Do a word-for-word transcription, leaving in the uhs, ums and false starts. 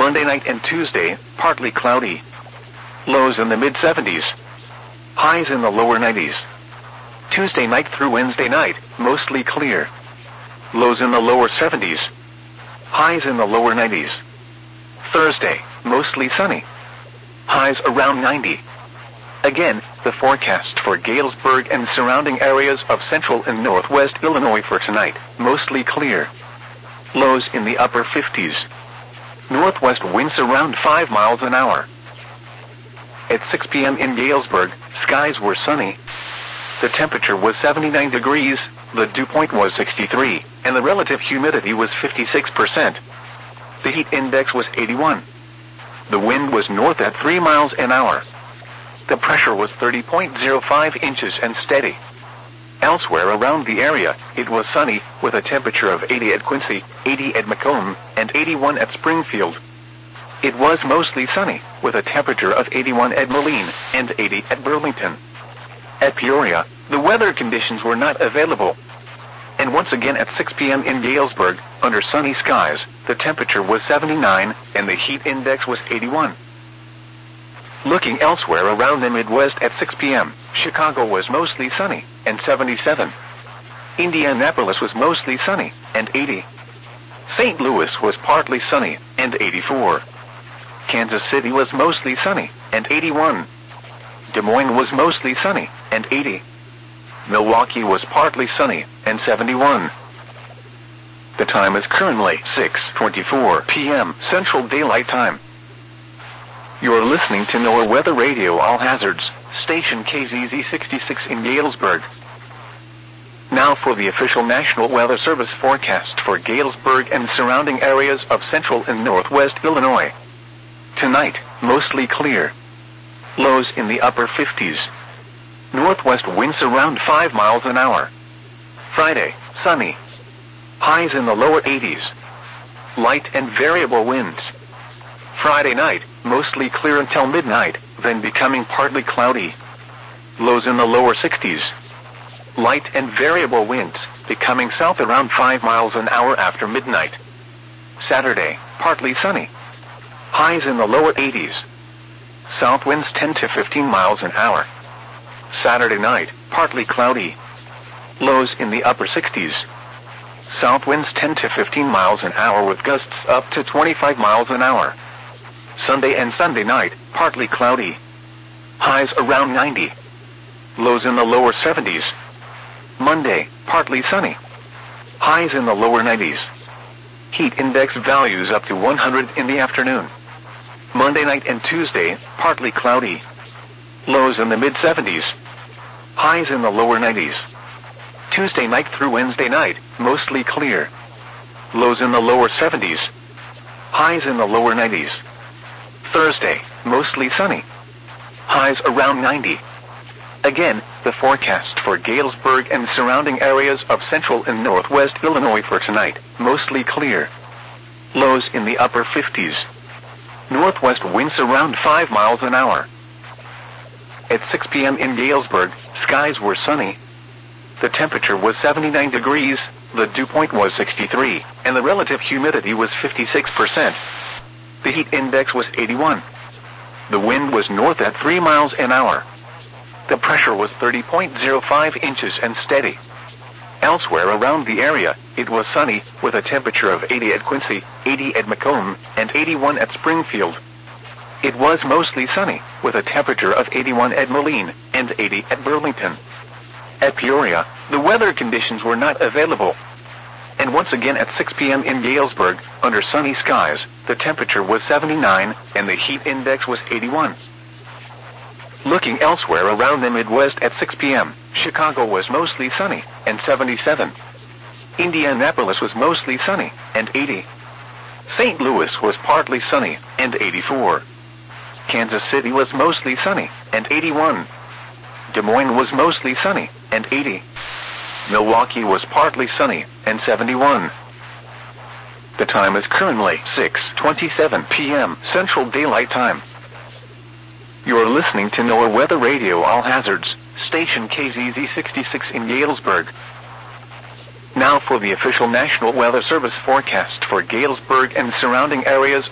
Monday night and Tuesday, partly cloudy. Lows in the mid seventies. Highs in the lower nineties. Tuesday night through Wednesday night, mostly clear. Lows in the lower seventies. Highs in the lower nineties. Thursday, mostly sunny. Highs around ninety. Again, the forecast for Galesburg and surrounding areas of central and northwest Illinois for tonight, mostly clear. Lows in the upper fifties. Northwest winds around five miles an hour. At six p.m. in Galesburg, skies were sunny. The temperature was seventy-nine degrees, the dew point was sixty-three, and the relative humidity was fifty-six percent. The heat index was eighty-one. The wind was north at three miles an hour. The pressure was thirty point zero five inches and steady. Elsewhere around the area, it was sunny, with a temperature of eighty at Quincy, eighty at Macomb, and eighty-one at Springfield. It was mostly sunny, with a temperature of eighty-one at Moline, and eighty at Burlington. At Peoria, the weather conditions were not available. And once again at six p.m. in Galesburg, under sunny skies, the temperature was seventy-nine, and the heat index was eighty-one. Looking elsewhere around the Midwest at six p.m., Chicago was mostly sunny, and seventy-seven. Indianapolis was mostly sunny, and eighty. Saint Louis was partly sunny, and eighty-four. Kansas City was mostly sunny, and eighty-one. Des Moines was mostly sunny, and eighty. Milwaukee was partly sunny, and seventy-one. The time is currently six twenty-four p.m. Central Daylight Time. You're listening to NOAA Weather Radio All Hazards, station K Z Z sixty-six in Galesburg. Now for the official National Weather Service forecast for Galesburg and surrounding areas of central and northwest Illinois. Tonight, mostly clear. Lows in the upper fifties. Northwest winds around five miles an hour. Friday, sunny. Highs in the lower eighties. Light and variable winds. Friday night, mostly clear until midnight, then becoming partly cloudy. Lows in the lower sixties. Light and variable winds, becoming south around five miles an hour after midnight. Saturday, partly sunny. Highs in the lower eighties. South winds ten to fifteen miles an hour. Saturday night, partly cloudy. Lows in the upper sixties. South winds ten to fifteen miles an hour with gusts up to twenty-five miles an hour. Sunday and Sunday night, partly cloudy. Highs around ninety. Lows in the lower seventies. Monday, partly sunny. Highs in the lower nineties. Heat index values up to one hundred in the afternoon. Monday night and Tuesday, partly cloudy. Lows in the mid seventies. Highs in the lower nineties. Tuesday night through Wednesday night, mostly clear. Lows in the lower seventies. Highs in the lower nineties. Thursday, mostly sunny. Highs around ninety. Again, the forecast for Galesburg and surrounding areas of central and northwest Illinois for tonight, mostly clear. Lows in the upper fifties. Northwest winds around five miles an hour. At six p.m. in Galesburg, skies were sunny. The temperature was seventy-nine degrees, the dew point was sixty-three, and the relative humidity was fifty-six percent. The heat index was eighty-one. The wind was north at three miles an hour. The pressure was thirty point zero five inches and steady. Elsewhere around the area, it was sunny, with a temperature of eighty at Quincy, eighty at Macomb, and eighty-one at Springfield. It was mostly sunny, with a temperature of eighty-one at Moline, and eighty at Burlington. At Peoria, the weather conditions were not available. And once again at six p.m. in Galesburg, under sunny skies, the temperature was seventy-nine, and the heat index was eighty-one. Looking elsewhere around the Midwest at six p.m., Chicago was mostly sunny, and seventy-seven. Indianapolis was mostly sunny, and eighty. Saint Louis was partly sunny, and eighty-four. Kansas City was mostly sunny, and eighty-one. Des Moines was mostly sunny, and eighty. Milwaukee was partly sunny, and seventy-one. The time is currently six twenty-seven p.m. Central Daylight Time. You're listening to NOAA Weather Radio All Hazards, station K Z Z sixty-six in Galesburg. Now for the official National Weather Service forecast for Galesburg and surrounding areas